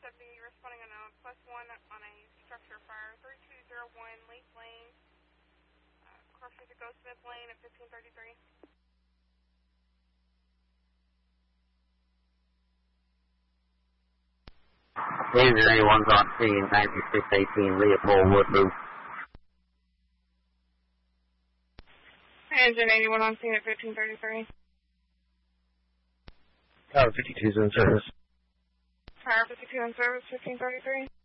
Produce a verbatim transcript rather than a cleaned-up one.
seventy, responding on a plus one on a structure fire, three two zero one Leaf Lane, uh, crossing to Go Smith Lane at fifteen thirty-three. Engine eighty-one's on scene, ninety-six eighteen Leopold Woodloo. Engine eighty-one on scene at fifteen thirty-three. Tower fifty-two's in service. Tower fifty-two in service, fifteen thirty-three.